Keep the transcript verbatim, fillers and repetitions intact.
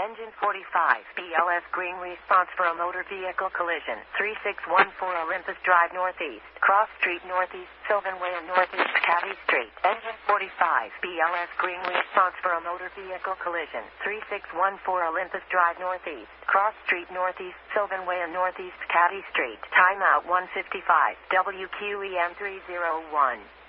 Engine forty-five, B L S green response for a motor vehicle collision. three six one four Olympus Drive Northeast, Cross Street Northeast, Sylvan Way Northeast, Caddy Street. Engine forty-five, B L S green response for a motor vehicle collision. three six one four Olympus Drive Northeast, Cross Street Northeast, Sylvan Way Northeast, Caddy Street. Timeout one fifty-five, W Q E M three oh one.